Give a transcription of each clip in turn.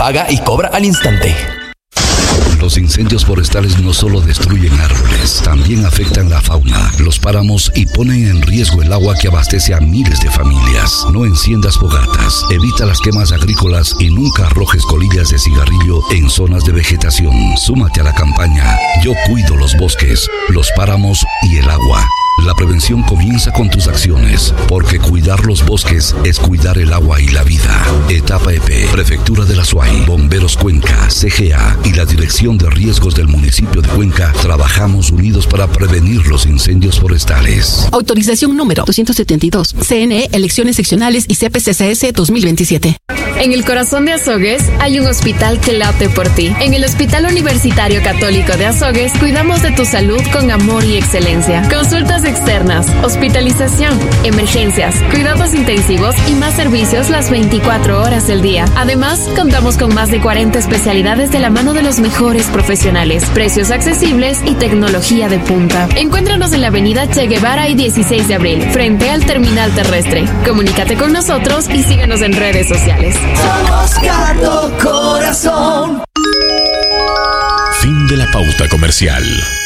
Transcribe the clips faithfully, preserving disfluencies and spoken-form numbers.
paga y cobra al instante. Los incendios forestales no solo destruyen árboles, también afectan la fauna, los páramos y ponen en riesgo el agua que abastece a miles de familias. No enciendas fogatas, evita las quemas agrícolas y nunca arrojes colillas de cigarrillo en zonas de vegetación. Súmate a la campaña Yo cuido los bosques, los páramos y el agua. La prevención comienza con tus acciones, porque cuidar los bosques es cuidar el agua y la vida. Etapa E P, Prefectura de la Suay, Bomberos Cuenca, C G A y la Dirección de Riesgos del municipio de Cuenca trabajamos unidos para prevenir los incendios forestales. Autorización número doscientos setenta y dos. C N E, Elecciones Seccionales y C P C C S dos mil veintisiete. En el corazón de Azogues hay un hospital que late por ti. En el Hospital Universitario Católico de Azogues cuidamos de tu salud con amor y excelencia. Consultas externas, hospitalización, emergencias, cuidados intensivos y más servicios las veinticuatro horas del día. Además, contamos con más de cuarenta especialidades de la mano de los mejores profesionales, precios accesibles y tecnología de punta. Encuéntranos en la avenida Che Guevara y dieciséis de abril, frente al terminal terrestre. Comunícate con nosotros y síguenos en redes sociales. Somos Cardo Corazón. Fin de la pauta comercial.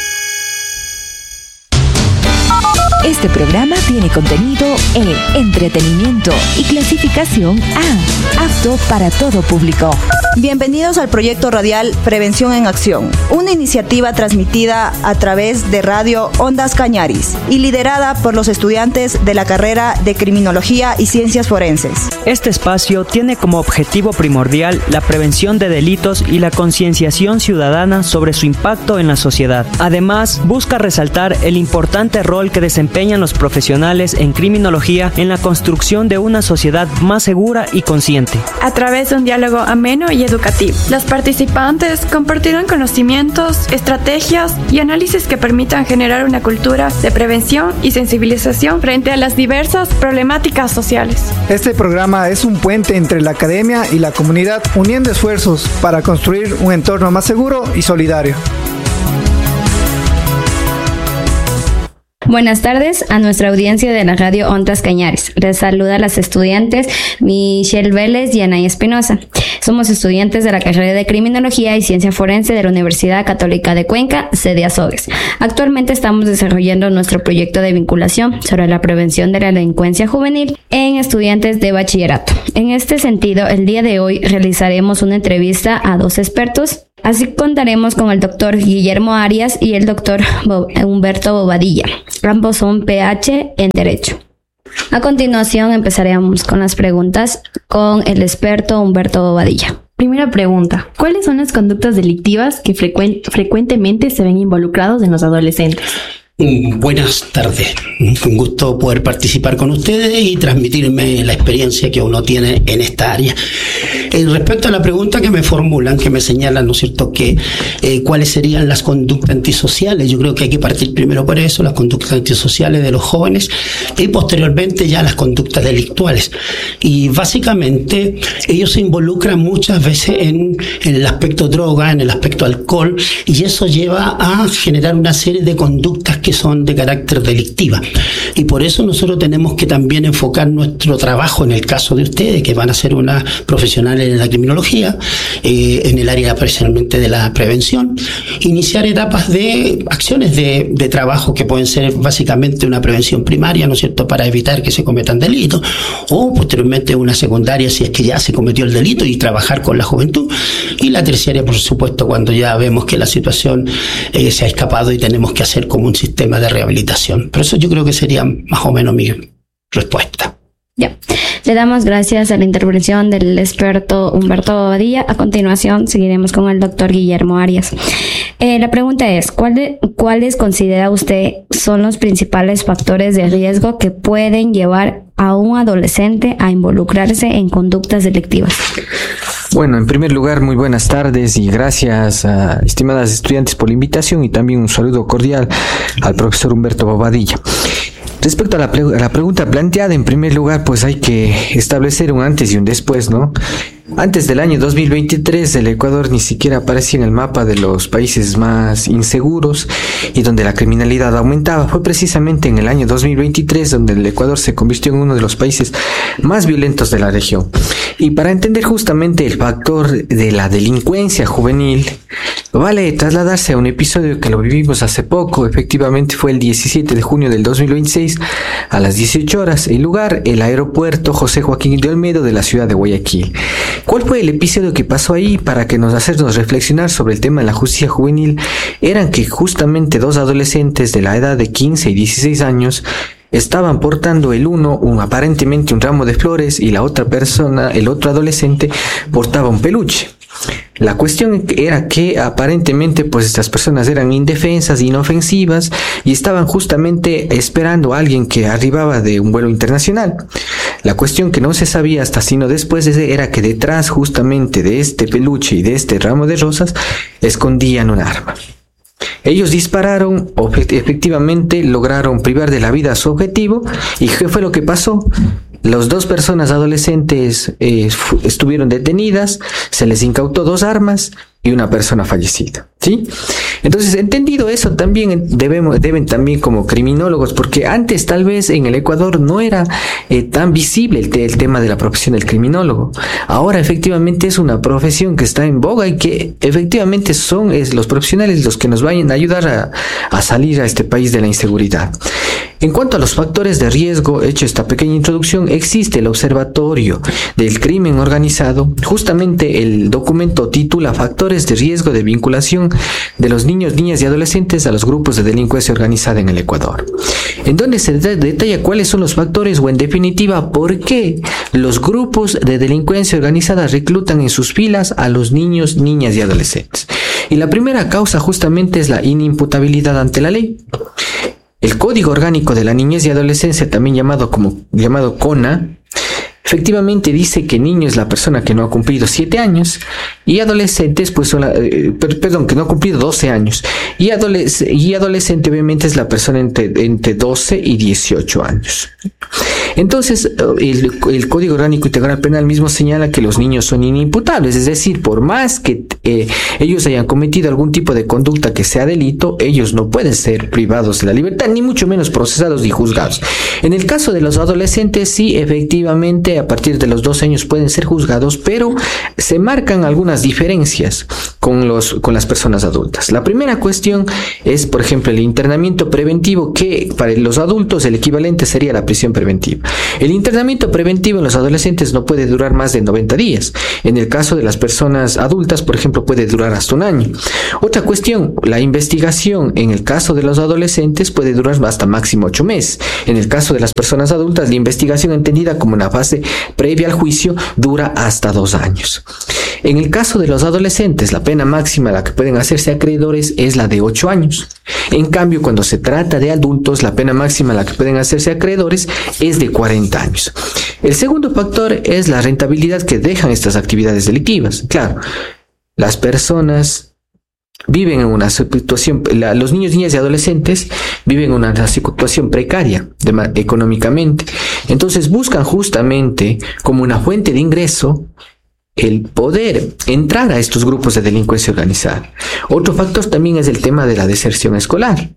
Este programa tiene contenido E, entretenimiento y clasificación A, apto para todo público. Bienvenidos al proyecto radial Prevención en Acción, una iniciativa transmitida a través de Radio Ondas Cañaris y liderada por los estudiantes de la carrera de Criminología y Ciencias Forenses. Este espacio tiene como objetivo primordial la prevención de delitos y la concienciación ciudadana sobre su impacto en la sociedad. Además, busca resaltar el importante rol que desempeñan los profesionales en criminología en la construcción de una sociedad más segura y consciente. A través de un diálogo ameno y educativo, los participantes compartirán conocimientos, estrategias y análisis que permitan generar una cultura de prevención y sensibilización frente a las diversas problemáticas sociales. Este programa es un puente entre la academia y la comunidad, uniendo esfuerzos para construir un entorno más seguro y solidario. Buenas tardes a nuestra audiencia de la radio Ondas Cañaris. Les saluda a las estudiantes Michelle Vélez y Anay Espinosa. Somos estudiantes de la carrera de Criminología y Ciencia Forense de la Universidad Católica de Cuenca, sede Azogues. Actualmente estamos desarrollando nuestro proyecto de vinculación sobre la prevención de la delincuencia juvenil en estudiantes de bachillerato. En este sentido, el día de hoy realizaremos una entrevista a dos expertos. Así contaremos con el doctor Guillermo Arias y el doctor Humberto Bobadilla. Ambos son P H en Derecho. A continuación empezaremos con las preguntas con el experto Humberto Bobadilla. Primera pregunta. ¿Cuáles son las conductas delictivas que frecuen- frecuentemente se ven involucrados en los adolescentes? Buenas tardes, un gusto poder participar con ustedes y transmitirme la experiencia que uno tiene en esta área. Eh, respecto a la pregunta que me formulan, que me señalan, ¿no es cierto?, que eh, cuáles serían las conductas antisociales, yo creo que hay que partir primero por eso, las conductas antisociales de los jóvenes y posteriormente ya las conductas delictuales. Y básicamente ellos se involucran muchas veces en, en el aspecto droga, en el aspecto alcohol, y eso lleva a generar una serie de conductas que que son de carácter delictiva. Y por eso nosotros tenemos que también enfocar nuestro trabajo en el caso de ustedes, que van a ser unas profesionales en la criminología, eh, en el área precisamente de la prevención, iniciar etapas de acciones de, de trabajo que pueden ser básicamente una prevención primaria, ¿no es cierto?, para evitar que se cometan delitos, o posteriormente una secundaria si es que ya se cometió el delito y trabajar con la juventud, y la terciaria, por supuesto, cuando ya vemos que la situación eh, se ha escapado y tenemos que hacer como un sistema tema de rehabilitación. Pero eso yo creo que sería más o menos mi respuesta. Ya. Le damos gracias a la intervención del experto Humberto Bobadilla. A continuación seguiremos con el doctor Guillermo Arias. Eh, la pregunta es, ¿cuáles, ¿cuáles considera usted son los principales factores de riesgo que pueden llevar a un adolescente a involucrarse en conductas delictivas? Bueno, en primer lugar, muy buenas tardes y gracias a estimadas estudiantes por la invitación y también un saludo cordial al profesor Humberto Bobadilla. Respecto a la, pre- a la pregunta planteada, en primer lugar, pues hay que establecer un antes y un después, ¿no? Antes del año dos mil veintitrés, el Ecuador ni siquiera aparecía en el mapa de los países más inseguros y donde la criminalidad aumentaba. Fue precisamente en el año dos mil veintitrés donde el Ecuador se convirtió en uno de los países más violentos de la región. Y para entender justamente el factor de la delincuencia juvenil, vale trasladarse a un episodio que lo vivimos hace poco. Efectivamente fue el diecisiete de junio del dos mil veintiséis a las dieciocho horas. El lugar, el aeropuerto José Joaquín de Olmedo de la ciudad de Guayaquil. ¿Cuál fue el episodio que pasó ahí para que nos hacernos reflexionar sobre el tema de la justicia juvenil? Eran que justamente dos adolescentes de la edad de quince y dieciséis años estaban portando el uno un aparentemente un ramo de flores y la otra persona, el otro adolescente, portaba un peluche. La cuestión era que aparentemente pues estas personas eran indefensas, inofensivas y estaban justamente esperando a alguien que arribaba de un vuelo internacional. La cuestión que no se sabía hasta sino después era que detrás justamente de este peluche y de este ramo de rosas escondían un arma. Ellos dispararon, efectivamente lograron privar de la vida a su objetivo. ¿Y qué fue lo que pasó? Las dos personas adolescentes eh, estuvieron detenidas, se les incautó dos armas y una persona fallecida, ¿sí? Entonces, entendido eso, también debemos, deben también como criminólogos, porque antes tal vez en el Ecuador no era eh, tan visible el, te, el tema de la profesión del criminólogo. Ahora efectivamente es una profesión que está en boga y que efectivamente son es, los profesionales los que nos vayan a ayudar a, a salir a este país de la inseguridad. En cuanto a los factores de riesgo, hecho esta pequeña introducción, existe el Observatorio del Crimen Organizado. Justamente el documento titula Factores de riesgo de vinculación de los niños, niñas y adolescentes a los grupos de delincuencia organizada en el Ecuador, en donde se detalla cuáles son los factores o en definitiva por qué los grupos de delincuencia organizada reclutan en sus filas a los niños, niñas y adolescentes. Y la primera causa justamente es la inimputabilidad ante la ley. El Código Orgánico de la Niñez y Adolescencia, también llamado como llamado CONA, efectivamente dice que niño es la persona que no ha cumplido siete años y adolescentes, pues son la, eh, perdón, que no ha cumplido doce años y, adoles y adolescente obviamente es la persona entre, entre doce y dieciocho años. Entonces, el, el Código Orgánico Integral Penal mismo señala que los niños son inimputables, es decir, por más que eh, ellos hayan cometido algún tipo de conducta que sea delito, ellos no pueden ser privados de la libertad, ni mucho menos procesados ni juzgados. En el caso de los adolescentes, sí, efectivamente, a partir de los doce años pueden ser juzgados, pero se marcan algunas diferencias con, los, con las personas adultas. La primera cuestión es, por ejemplo, el internamiento preventivo, que para los adultos el equivalente sería la prisión preventiva. El internamiento preventivo en los adolescentes no puede durar más de noventa días. En el caso de las personas adultas, por ejemplo, puede durar hasta un año. Otra cuestión, la investigación en el caso de los adolescentes puede durar hasta máximo ocho meses. En el caso de las personas adultas, la investigación entendida como una fase previa al juicio dura hasta dos años. En el caso de los adolescentes, la pena máxima a la que pueden hacerse acreedores es la de ocho años. En cambio, cuando se trata de adultos, la pena máxima a la que pueden hacerse acreedores es de cuarenta años. El segundo factor es la rentabilidad que dejan estas actividades delictivas. Claro, las personas viven en una situación, la, los niños, niñas y adolescentes viven en una situación precaria de, económicamente. Entonces buscan justamente como una fuente de ingreso el poder entrar a estos grupos de delincuencia organizada. Otro factor también es el tema de la deserción escolar.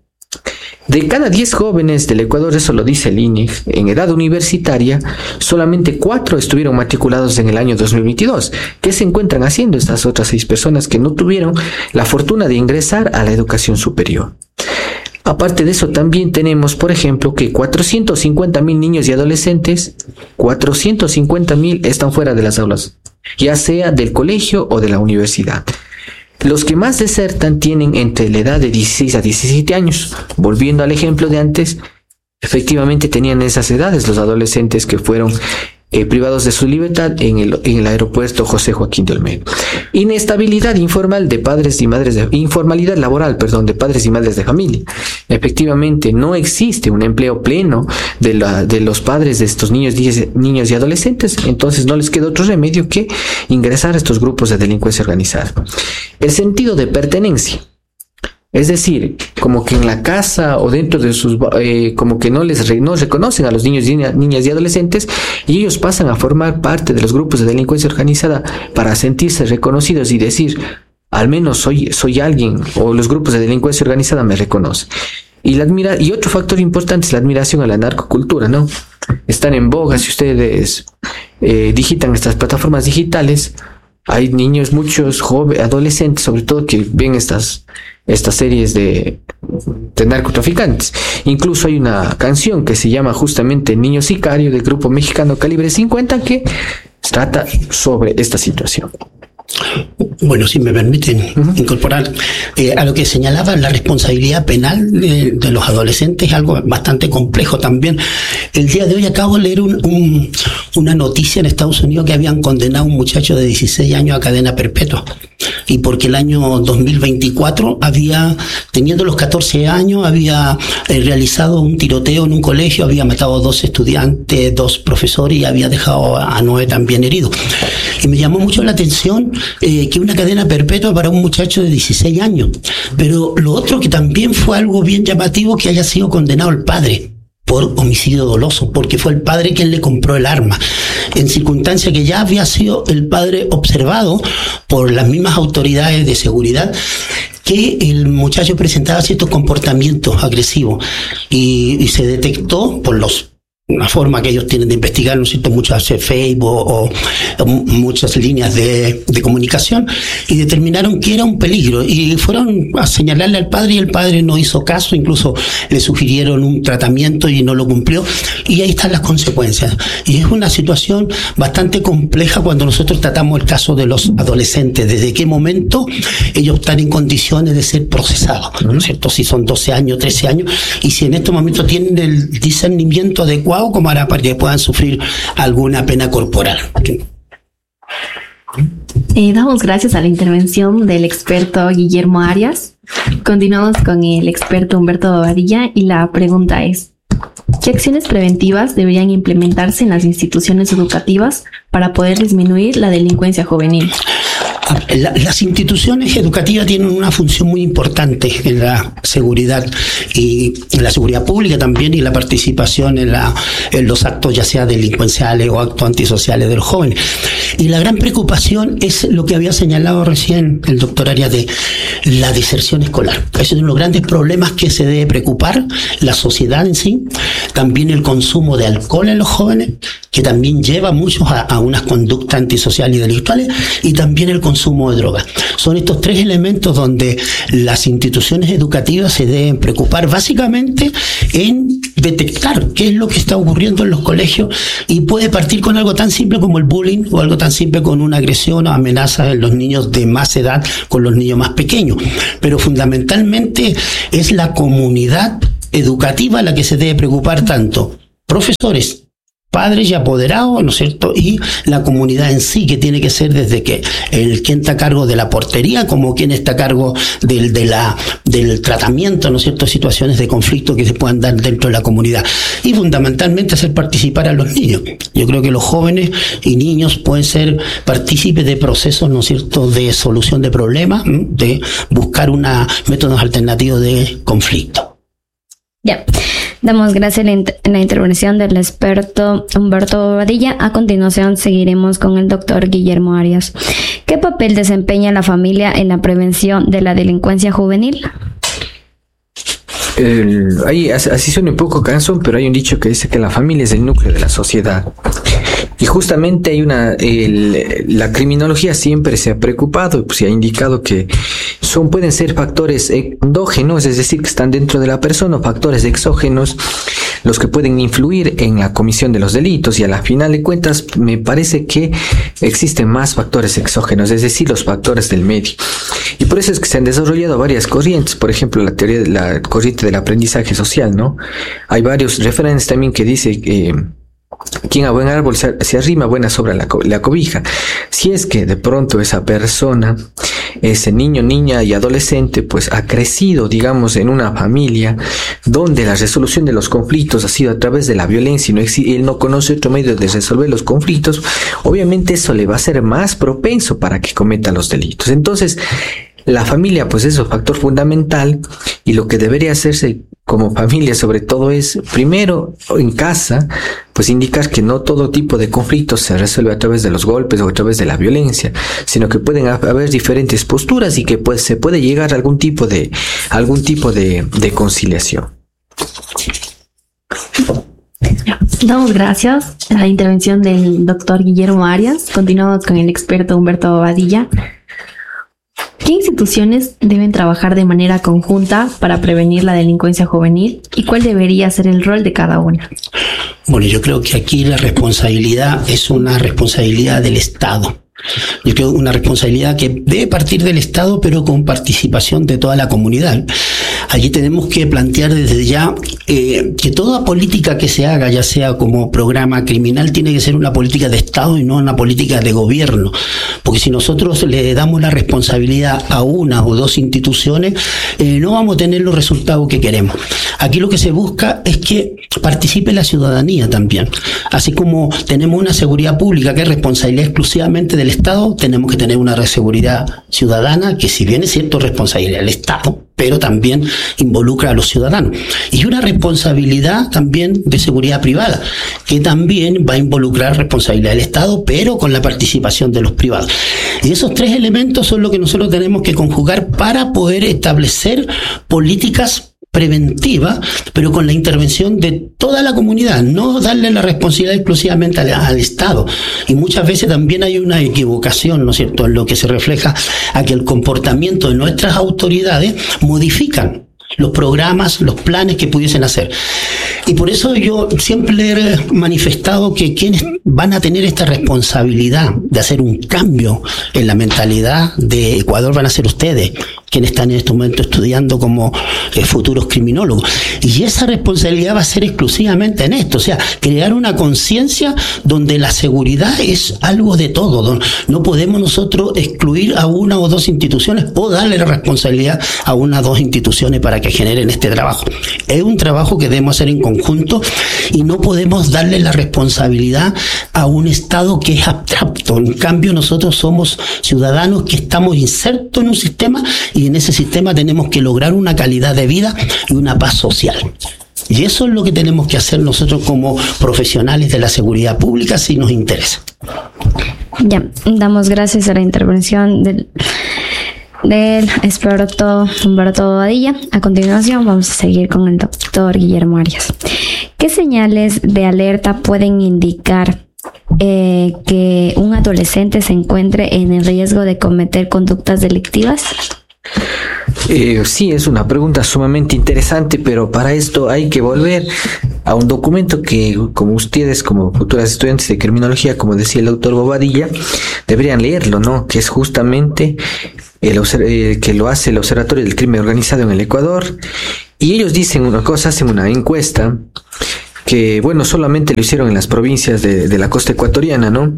De cada diez jóvenes del Ecuador, eso lo dice el I N E G, en edad universitaria, solamente cuatro estuvieron matriculados en el año dos mil veintidós. ¿Qué se encuentran haciendo estas otras seis personas que no tuvieron la fortuna de ingresar a la educación superior? Aparte de eso, también tenemos, por ejemplo, que cuatrocientos cincuenta mil niños y adolescentes, cuatrocientos cincuenta mil están fuera de las aulas, ya sea del colegio o de la universidad. Los que más desertan tienen entre la edad de dieciséis a diecisiete años. Volviendo al ejemplo de antes, efectivamente tenían esas edades los adolescentes que fueron eh, privados de su libertad en el, en el aeropuerto José Joaquín de Olmedo. Inestabilidad informal de padres y madres de, informalidad laboral, perdón, de padres y madres de familia. Efectivamente, no existe un empleo pleno de, la, de los padres de estos niños, niños y adolescentes, entonces no les queda otro remedio que ingresar a estos grupos de delincuencia organizada. El sentido de pertenencia. Es decir, como que en la casa o dentro de sus, eh, como que no les re, no reconocen a los niños, y niñas y adolescentes, y ellos pasan a formar parte de los grupos de delincuencia organizada para sentirse reconocidos y decir, al menos soy, soy alguien, o los grupos de delincuencia organizada me reconocen. Y la admira, y otro factor importante es la admiración a la narcocultura, ¿no? Están en boga, si ustedes eh, digitan estas plataformas digitales, hay niños, muchos jóvenes, adolescentes, sobre todo, que ven estas, estas series de, de narcotraficantes. Incluso hay una canción que se llama justamente Niño Sicario, del grupo mexicano Calibre cincuenta, que trata sobre esta situación. Bueno, si me permiten uh-huh. incorporar eh, a lo que señalaba, la responsabilidad penal de, de los adolescentes es algo bastante complejo también. El día de hoy acabo de leer un, un, una noticia en Estados Unidos que habían condenado a un muchacho de dieciséis años a cadena perpetua, y porque el año dos mil veinticuatro había, teniendo los catorce años, había eh, realizado un tiroteo en un colegio, había matado a dos estudiantes, dos profesores, y había dejado a, a nueve también heridos. Y me llamó mucho la atención eh, que una cadena perpetua para un muchacho de dieciséis años. Pero lo otro que también fue algo bien llamativo, que haya sido condenado el padre por homicidio doloso, porque fue el padre quien le compró el arma, en circunstancia que ya había sido el padre observado por las mismas autoridades de seguridad, que el muchacho presentaba ciertos comportamientos agresivos, y, y se detectó por los una forma que ellos tienen de investigar, ¿no es cierto?, muchas Facebook o, o muchas líneas de, de comunicación, y determinaron que era un peligro, y fueron a señalarle al padre, y el padre no hizo caso, incluso le sugirieron un tratamiento y no lo cumplió, y ahí están las consecuencias. Y es una situación bastante compleja cuando nosotros tratamos el caso de los adolescentes, desde qué momento ellos están en condiciones de ser procesados, ¿no es cierto?, si son doce años, trece años, y si en estos momentos tienen el discernimiento adecuado como hará para que puedan sufrir alguna pena corporal. Eh, damos gracias a la intervención del experto Guillermo Arias. Continuamos con el experto Humberto Bobadilla, y la pregunta es: ¿qué acciones preventivas deberían implementarse en las instituciones educativas para poder disminuir la delincuencia juvenil? La, las instituciones educativas tienen una función muy importante en la seguridad, y en la seguridad pública también, y la participación en, la, en los actos ya sea delincuenciales o actos antisociales de los jóvenes. Y la gran preocupación es lo que había señalado recién el doctor Arias, de la deserción escolar. Ese es uno de los grandes problemas que se debe preocupar la sociedad en sí. También el consumo de alcohol en los jóvenes, que también lleva a muchos a, a unas conductas antisociales y delictuales, y también el consumo de drogas. Son estos tres elementos donde las instituciones educativas se deben preocupar básicamente en detectar qué es lo que está ocurriendo en los colegios, y puede partir con algo tan simple como el bullying, o algo tan simple con una agresión o amenazas en los niños de más edad con los niños más pequeños. Pero fundamentalmente es la comunidad educativa la que se debe preocupar, tanto profesores, padres y apoderados, ¿no es cierto?, y la comunidad en sí, que tiene que ser desde que el quien está a cargo de la portería, como quien está a cargo del, de la, del tratamiento, ¿no es cierto?, de situaciones de conflicto que se puedan dar dentro de la comunidad, y fundamentalmente hacer participar a los niños. Yo creo que los jóvenes y niños pueden ser partícipes de procesos, ¿no es cierto?, de solución de problemas, de buscar una métodos alternativos de conflicto. Ya. Damos gracias a la intervención del experto Humberto Bobadilla. A continuación seguiremos con el doctor Guillermo Arias. ¿Qué papel desempeña la familia en la prevención de la delincuencia juvenil? El, ahí, así suena un poco cansón, pero hay un dicho que dice que la familia es el núcleo de la sociedad. Y justamente hay una, el, la criminología siempre se ha preocupado, pues se ha indicado que son, pueden ser factores endógenos, es decir, que están dentro de la persona, o factores exógenos, los que pueden influir en la comisión de los delitos. Y a la final de cuentas, me parece que existen más factores exógenos, es decir, los factores del medio. Y por eso es que se han desarrollado varias corrientes, por ejemplo, la teoría de la corriente del aprendizaje social, ¿no? Hay varios referentes también que dice que eh, quien a buen árbol se, se arrima, buena sobra la, la cobija. Si es que de pronto esa persona, ese niño, niña y adolescente, pues ha crecido, digamos, en una familia donde la resolución de los conflictos ha sido a través de la violencia, y no exi- él no conoce otro medio de resolver los conflictos, obviamente eso le va a ser más propenso para que cometa los delitos. Entonces, La familia pues es un factor fundamental y lo que debería hacerse como familia sobre todo es, primero en casa, pues indicar que no todo tipo de conflictos se resuelve a través de los golpes o a través de la violencia, sino que pueden haber diferentes posturas y que pues se puede llegar a algún tipo de, algún tipo de, de conciliación. Damos gracias a la intervención del doctor Guillermo Arias. Continuamos con el experto Humberto Bobadilla. ¿Qué instituciones deben trabajar de manera conjunta para prevenir la delincuencia juvenil y cuál debería ser el rol de cada una? Bueno, yo creo que aquí la responsabilidad es una responsabilidad del Estado. Yo creo una responsabilidad que debe partir del Estado, pero con participación de toda la comunidad. Allí tenemos que plantear desde ya eh, que toda política que se haga, ya sea como programa criminal, tiene que ser una política de Estado y no una política de gobierno. Porque si nosotros le damos la responsabilidad a una o dos instituciones, eh, no vamos a tener los resultados que queremos. Aquí lo que se busca es que participe la ciudadanía también. Así como tenemos una seguridad pública que es responsabilidad exclusivamente del Estado, tenemos que tener una seguridad ciudadana que, si bien es cierto, es responsabilidad del Estado, pero también involucra a los ciudadanos. Y una responsabilidad también de seguridad privada, que también va a involucrar responsabilidad del Estado, pero con la participación de los privados. Y esos tres elementos son lo que nosotros tenemos que conjugar para poder establecer políticas preventiva, pero con la intervención de toda la comunidad, no darle la responsabilidad exclusivamente al, al Estado. Y muchas veces también hay una equivocación, ¿no es cierto?, en lo que se refleja a que el comportamiento de nuestras autoridades modifican los programas, los planes que pudiesen hacer. Y por eso yo siempre he manifestado que quienes van a tener esta responsabilidad de hacer un cambio en la mentalidad de Ecuador van a ser ustedes, quienes están en este momento estudiando como eh, futuros criminólogos. Y esa responsabilidad va a ser exclusivamente en esto, o sea, crear una conciencia donde la seguridad es algo de todo, donde no podemos nosotros excluir a una o dos instituciones o darle la responsabilidad a una o dos instituciones para que generen este trabajo. Es un trabajo que debemos hacer en conjunto y no podemos darle la responsabilidad a un Estado que es abstracto. En cambio, nosotros somos ciudadanos que estamos insertos en un sistema y en ese sistema tenemos que lograr una calidad de vida y una paz social. Y eso es lo que tenemos que hacer nosotros como profesionales de la seguridad pública si nos interesa. Ya, damos gracias a la intervención del, del experto Humberto Bobadilla. A continuación vamos a seguir con el doctor Guillermo Arias. ¿Qué señales de alerta pueden indicar eh, que un adolescente se encuentre en el riesgo de cometer conductas delictivas? Eh, sí, es una pregunta sumamente interesante, pero para esto hay que volver a un documento que, como ustedes, como futuras estudiantes de criminología, como decía el doctor Bobadilla, deberían leerlo, ¿no? Que es justamente el eh, que lo hace el Observatorio del Crimen Organizado en el Ecuador, y ellos dicen una cosa, hacen una encuesta que, bueno, solamente lo hicieron en las provincias de, de la costa ecuatoriana, ¿no?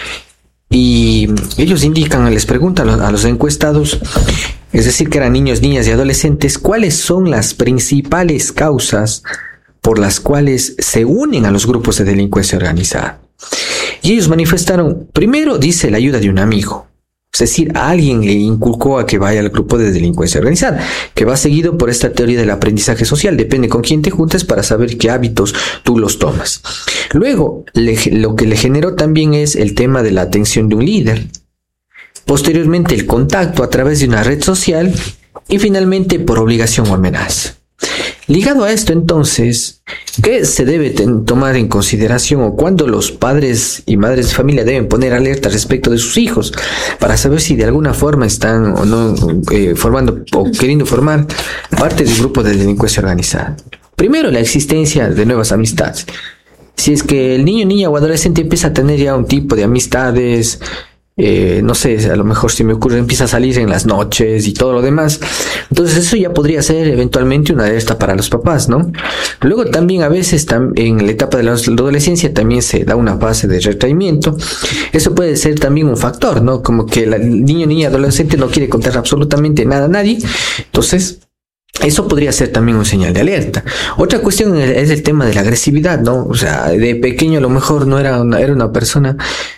Y ellos indican, les preguntan a los encuestados, es decir, que eran niños, niñas y adolescentes, cuáles son las principales causas por las cuales se unen a los grupos de delincuencia organizada. Y ellos manifestaron, primero, dice, la ayuda de un amigo. Es decir, a alguien le inculcó a que vaya al grupo de delincuencia organizada, que va seguido por esta teoría del aprendizaje social. Depende con quién te juntes para saber qué hábitos tú los tomas. Luego, le, lo que le generó también es el tema de la atención de un líder. Posteriormente, el contacto a través de una red social. Y finalmente, por obligación o amenaza. Ligado a esto, entonces, ¿qué se debe tomar en consideración o cuándo los padres y madres de familia deben poner alerta respecto de sus hijos para saber si de alguna forma están o no eh, formando o queriendo formar parte del grupo de delincuencia organizada? Primero, la existencia de nuevas amistades. Si es que el niño, niña o adolescente empieza a tener ya un tipo de amistades, Eh, no sé, a lo mejor si me ocurre empieza a salir en las noches y todo lo demás, entonces eso ya podría ser eventualmente una alerta para los papás, ¿no? Luego también a veces tam- en la etapa de la adolescencia también se da una fase de retraimiento. Eso puede ser también un factor, ¿no? Como que el niño, niña, adolescente no quiere contar absolutamente nada a nadie, entonces eso podría ser también un señal de alerta. Otra cuestión es el tema de la agresividad, ¿no? O sea, de pequeño a lo mejor no era una, era una persona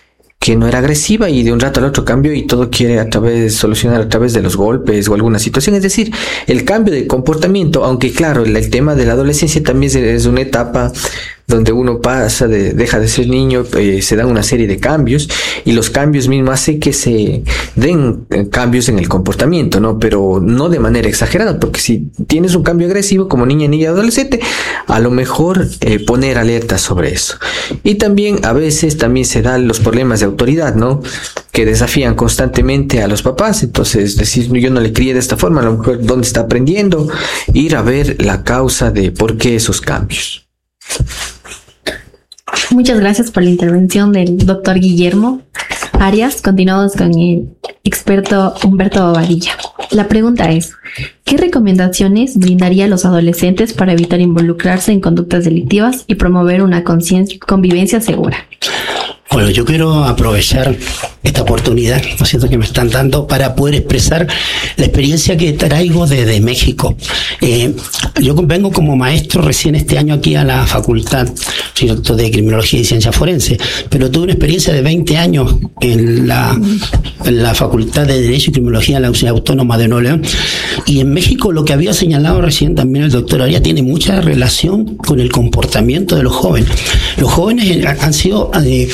que no era agresiva y de un rato al otro cambió y todo quiere a través, solucionar a través de los golpes o alguna situación. Es decir, el cambio de comportamiento, aunque claro, el, el tema de la adolescencia también es una etapa donde uno pasa, de, deja de ser niño, eh, se dan una serie de cambios y los cambios mismos hacen que se den eh, cambios en el comportamiento, ¿no? Pero no de manera exagerada, porque si tienes un cambio agresivo como niña, niña, adolescente, a lo mejor eh, poner alerta sobre eso. Y también a veces también se dan los problemas de autoridad, ¿no? Que desafían constantemente a los papás. Entonces, decir, yo no le crié de esta forma, a lo mejor dónde está aprendiendo, ir a ver la causa de por qué esos cambios. Muchas gracias por la intervención del doctor Guillermo Arias. Continuamos con el experto Humberto Bobadilla. La pregunta es, ¿qué recomendaciones brindaría a los adolescentes para evitar involucrarse en conductas delictivas y promover una convivencia segura? Bueno, yo quiero aprovechar esta oportunidad, ¿no es cierto?, que me están dando para poder expresar la experiencia que traigo desde México. Eh, yo vengo como maestro recién este año aquí a la Facultad, ¿cierto?, de Criminología y Ciencia Forense, pero tuve una experiencia de veinte años en la, en la Facultad de Derecho y Criminología de la Universidad Autónoma de Nuevo León. Y en México lo que había señalado recién también el doctor Arias tiene mucha relación con el comportamiento de los jóvenes. Los jóvenes han sido eh,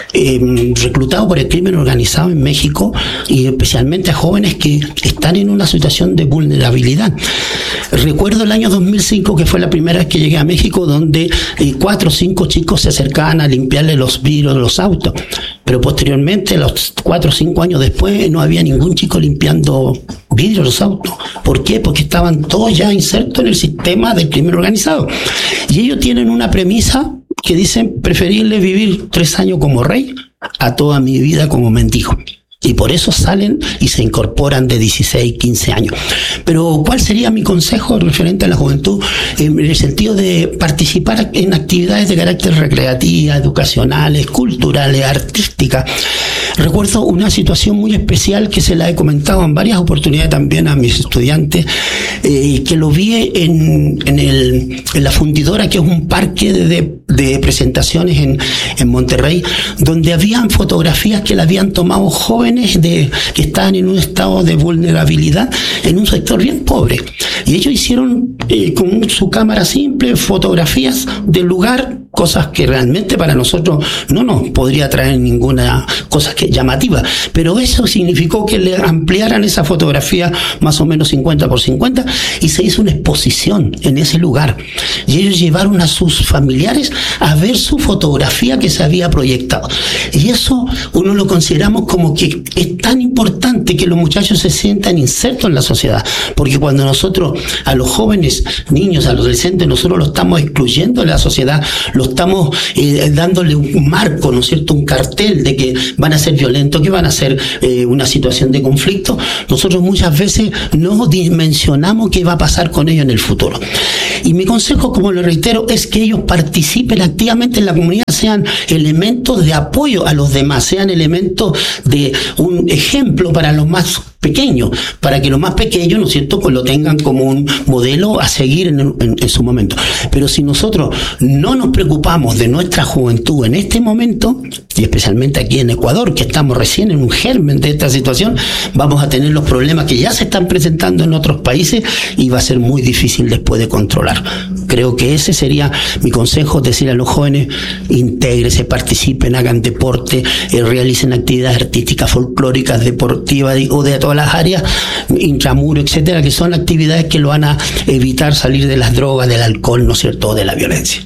eh, reclutados por el crimen organizado en México, y especialmente a jóvenes que están en una situación de vulnerabilidad. Recuerdo el año dos mil cinco, que fue la primera vez que llegué a México, donde eh, cuatro o cinco chicos se acercaban a limpiarle los vidrios de los autos, pero posteriormente, los cuatro o cinco años después, no había ningún chico limpiando vidrios de los autos. ¿Por qué? Porque estaban todos ya insertos en el sistema del crimen organizado, y ellos tienen una premisa que dicen: preferible vivir tres años como rey a toda mi vida como mendigo. Y por eso salen y se incorporan de dieciséis, quince años. Pero ¿cuál sería mi consejo referente a la juventud? En el sentido de participar en actividades de carácter recreativa, educacionales, culturales, artísticas. Recuerdo una situación muy especial que se la he comentado en varias oportunidades también a mis estudiantes, eh, que lo vi en, en, el, en la Fundidora, que es un parque de, de, de presentaciones en, en Monterrey, donde habían fotografías que la habían tomado jóvenes de, que estaban en un estado de vulnerabilidad en un sector bien pobre. Y ellos hicieron eh, con su cámara simple fotografías del lugar, cosas que realmente para nosotros no nos podría traer ninguna cosa que llamativa, pero eso significó que le ampliaran esa fotografía más o menos cincuenta por cincuenta, y se hizo una exposición en ese lugar, y ellos llevaron a sus familiares a ver su fotografía que se había proyectado. Y eso uno lo consideramos como que es tan importante, que los muchachos se sientan insertos en la sociedad, porque cuando nosotros a los jóvenes, niños, a los adolescentes, nosotros los estamos excluyendo de la sociedad, lo estamos eh, dándole un marco, ¿no es cierto?, un cartel de que van a ser violentos, que van a ser eh, una situación de conflicto. Nosotros muchas veces no dimensionamos qué va a pasar con ellos en el futuro. Y mi consejo, como lo reitero, es que ellos participen activamente en la comunidad, sean elementos de apoyo a los demás, sean elementos de un ejemplo para los más pequeños, para que los más pequeños, ¿no es cierto?, pues lo tengan como un modelo a seguir en, en, en su momento. Pero si nosotros no nos preocupamos de nuestra juventud en este momento, y especialmente aquí en Ecuador, que estamos recién en un germen de esta situación, vamos a tener los problemas que ya se están presentando en otros países, y va a ser muy difícil después de controlar. Creo que ese sería mi consejo, decir a los jóvenes: intégrense, participen, hagan deporte, eh, realicen actividades artísticas, folclóricas, deportivas o de todas las áreas, intramuro, etcétera, que son actividades que lo van a evitar salir de las drogas, del alcohol, ¿no es cierto?, de la violencia.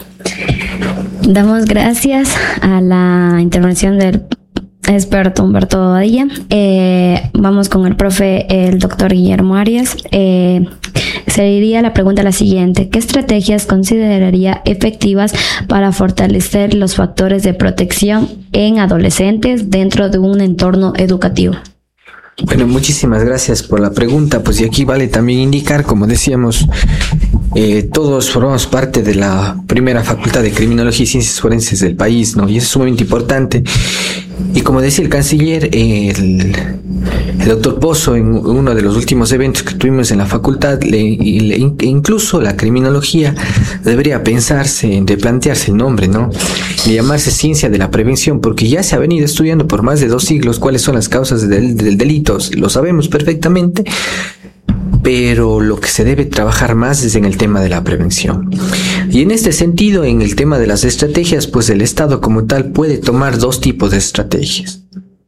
Damos gracias a la intervención del experto Humberto Bobadilla. Eh, vamos con el profe, el doctor Guillermo Arias. Eh, sería la pregunta la siguiente: ¿qué estrategias consideraría efectivas para fortalecer los factores de protección en adolescentes dentro de un entorno educativo? Bueno, muchísimas gracias por la pregunta. Pues y aquí vale también indicar, como decíamos, Eh, todos formamos parte de la primera facultad de Criminología y Ciencias Forenses del país, ¿no? Y eso es sumamente importante. Y como decía el canciller, eh, el, el doctor Pozo, en uno de los últimos eventos que tuvimos en la facultad, le, le, incluso la criminología debería pensarse en replantearse el nombre, ¿no? De llamarse ciencia de la prevención, porque ya se ha venido estudiando por más de dos siglos cuáles son las causas del, del delito, lo sabemos perfectamente, pero lo que se debe trabajar más es en el tema de la prevención. Y en este sentido, en el tema de las estrategias, pues el Estado como tal puede tomar dos tipos de estrategias.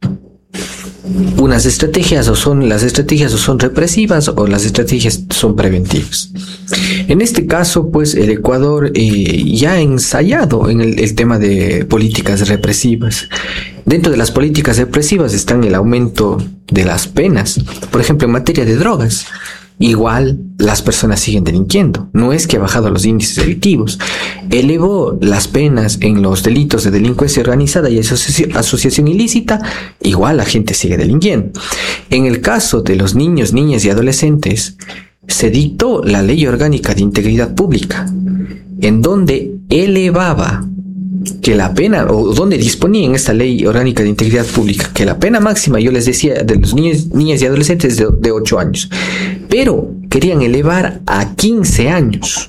Unas estrategias o son las estrategias o son represivas o las estrategias son preventivas. En este caso, pues el Ecuador eh, ya ha ensayado en el, el tema de políticas represivas. Dentro de las políticas represivas están el aumento de las penas, por ejemplo, en materia de drogas. Igual las personas siguen delinquiendo. No es que ha bajado los índices delictivos. Elevó las penas en los delitos de delincuencia organizada y asoci- asociación ilícita. Igual la gente sigue delinquiendo. En el caso de los niños, niñas y adolescentes, se dictó la Ley Orgánica de Integridad Pública, en donde elevaba que la pena, o donde disponía en esta Ley Orgánica de Integridad Pública, que la pena máxima, yo les decía, de los niños, niñas y adolescentes de, de ocho años, pero querían elevar a quince años.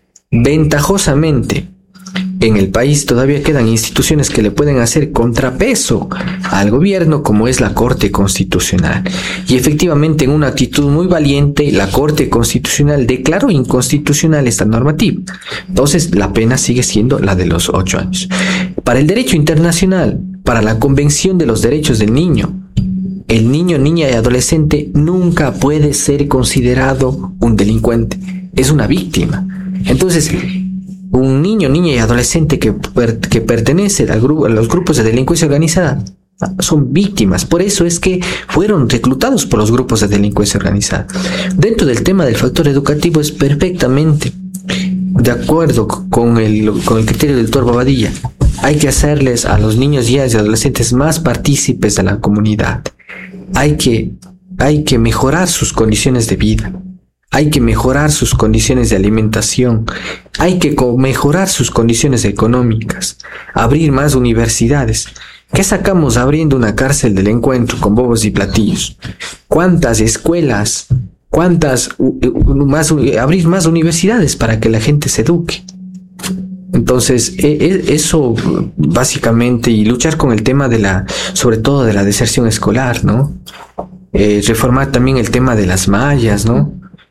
Ventajosamente, en el país todavía quedan instituciones que le pueden hacer contrapeso al gobierno, como es la Corte Constitucional. Y efectivamente, en una actitud muy valiente, la Corte Constitucional declaró inconstitucional esta normativa. Entonces, la pena sigue siendo la de los ocho años. Para el derecho internacional, para la Convención de los Derechos del Niño, el niño, niña y adolescente nunca puede ser considerado un delincuente. Es una víctima. Entonces, un niño, niña y adolescente que, per, que pertenece al grupo, a los grupos de delincuencia organizada son víctimas. Por eso es que fueron reclutados por los grupos de delincuencia organizada. Dentro del tema del factor educativo es perfectamente de acuerdo con el, con el criterio del doctor Bobadilla. Hay que hacerles a los niños y adolescentes más partícipes de la comunidad. Hay que, hay que mejorar sus condiciones de vida. Hay que mejorar sus condiciones de alimentación, hay que mejorar sus condiciones económicas, abrir más universidades. ¿Qué sacamos abriendo una cárcel del encuentro con bobos y platillos? ¿Cuántas escuelas, cuántas, más, abrir más universidades para que la gente se eduque? Entonces, eso básicamente, y luchar con el tema de la, sobre todo de la deserción escolar, ¿no? Eh, reformar también el tema de las mallas, ¿no?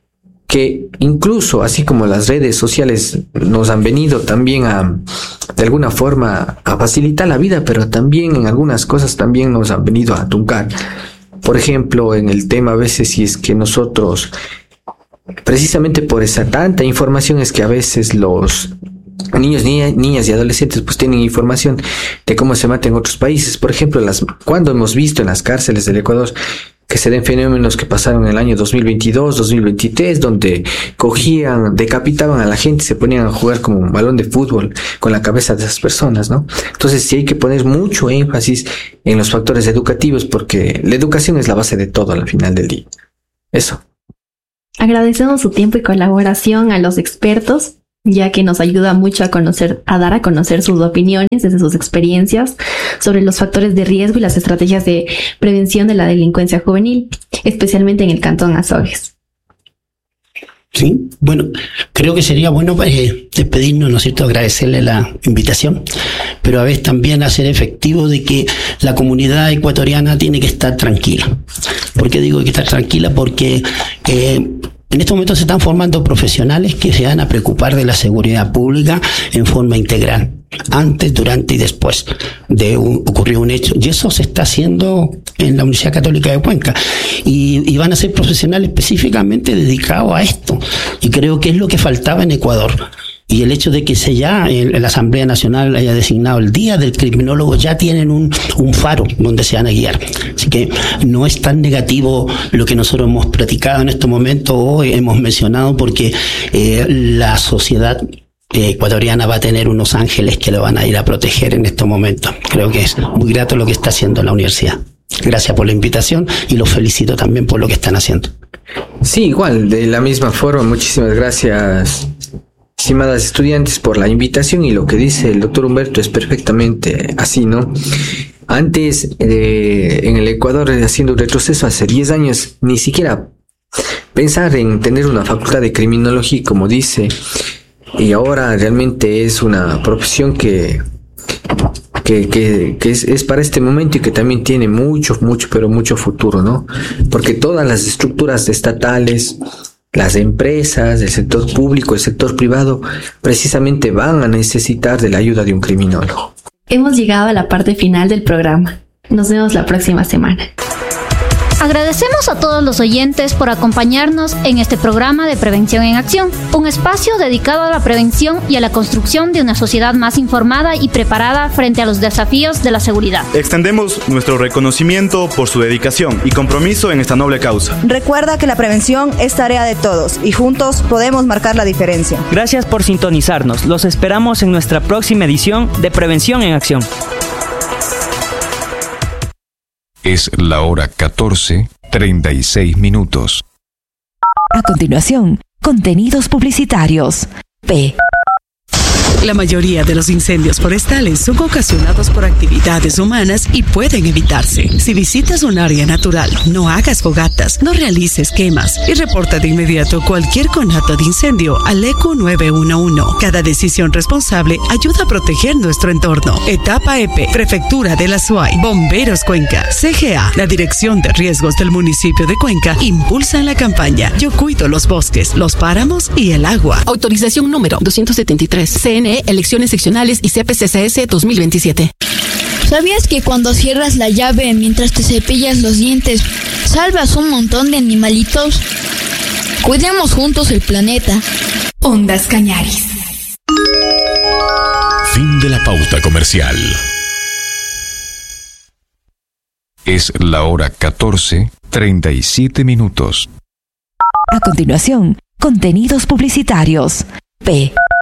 Que incluso, así como las redes sociales nos han venido también a, de alguna forma, a facilitar la vida, pero también en algunas cosas también nos han venido a truncar. Por ejemplo, en el tema a veces, si es que nosotros, precisamente por esa tanta información, es que a veces los niños, niña, niñas y adolescentes pues tienen información de cómo se mata en otros países. Por ejemplo, las, cuando hemos visto en las cárceles del Ecuador que se den fenómenos que pasaron en el año dos mil veintidós, dos mil veintitrés, donde cogían, decapitaban a la gente, se ponían a jugar como un balón de fútbol con la cabeza de esas personas, ¿no? Entonces sí hay que poner mucho énfasis en los factores educativos, porque la educación es la base de todo al final del día. Eso. Agradecemos su tiempo y colaboración a los expertos, ya que nos ayuda mucho a conocer, a dar a conocer sus opiniones desde sus experiencias sobre los factores de riesgo y las estrategias de prevención de la delincuencia juvenil, especialmente en el Cantón Azogues. Sí, bueno, creo que sería bueno eh, despedirnos, ¿no es cierto?, agradecerle la invitación, pero a veces también hacer efectivo de que la comunidad ecuatoriana tiene que estar tranquila. ¿Por qué digo que estar tranquila? Porque eh, en estos momentos se están formando profesionales que se van a preocupar de la seguridad pública en forma integral, antes, durante y después de un, ocurrir un hecho. Y eso se está haciendo en la Universidad Católica de Cuenca. Y, y van a ser profesionales específicamente dedicados a esto. Y creo que es lo que faltaba en Ecuador. Y el hecho de que se ya en la Asamblea Nacional haya designado el Día del Criminólogo, ya tienen un, un faro donde se van a guiar. Así que no es tan negativo lo que nosotros hemos platicado en este momento o hemos mencionado, porque eh, la sociedad eh, ecuatoriana va a tener unos ángeles que lo van a ir a proteger en estos momentos. Creo que es muy grato lo que está haciendo la universidad. Gracias por la invitación y los felicito también por lo que están haciendo. Sí, igual, de la misma forma, muchísimas gracias, estimadas estudiantes, por la invitación, y lo que dice el doctor Humberto es perfectamente así, ¿no? Antes, eh, en el Ecuador, haciendo un retroceso hace diez años, ni siquiera pensar en tener una facultad de criminología, como dice, y ahora realmente es una profesión que, que, que, que es, es para este momento y que también tiene mucho, mucho, pero mucho futuro, ¿no? Porque todas las estructuras estatales, las empresas, el sector público, el sector privado, precisamente van a necesitar de la ayuda de un criminólogo. Hemos llegado a la parte final del programa. Nos vemos la próxima semana. Agradecemos a todos los oyentes por acompañarnos en este programa de Prevención en Acción, un espacio dedicado a la prevención y a la construcción de una sociedad más informada y preparada frente a los desafíos de la seguridad. Extendemos nuestro reconocimiento por su dedicación y compromiso en esta noble causa. Recuerda que la prevención es tarea de todos y juntos podemos marcar la diferencia. Gracias por sintonizarnos. Los esperamos en nuestra próxima edición de Prevención en Acción. Es la hora catorce, treinta y seis minutos. A continuación, contenidos publicitarios. P. La mayoría de los incendios forestales son ocasionados por actividades humanas y pueden evitarse. Si visitas un área natural, no hagas fogatas, no realices quemas y reporta de inmediato cualquier conato de incendio al E Q nueve uno uno. Cada decisión responsable ayuda a proteger nuestro entorno. Etapa E P, Prefectura de la S U A Y, Bomberos Cuenca, C G A, la Dirección de Riesgos del municipio de Cuenca, impulsan la campaña Yo cuido los bosques, los páramos y el agua. Autorización número doscientos setenta y tres. C N E, elecciones seccionales y C P C C S dos mil veintisiete. ¿Sabías que cuando cierras la llave mientras te cepillas los dientes, salvas un montón de animalitos? Cuidemos juntos el planeta. Ondas Cañaris. Fin de la pauta comercial. Es la hora catorce, treinta y siete minutos. A continuación, contenidos publicitarios. P.